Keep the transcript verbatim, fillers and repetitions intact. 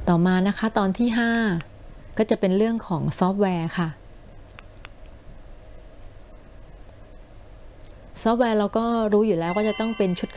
ต่อมานะคะตอนที่ห้าก็จะเป็นเรื่องของซอฟต์แวร์ค่ะซอฟต์แวร์เราก็รู้อยู่แล้วว่าจะต้องเป็นชุด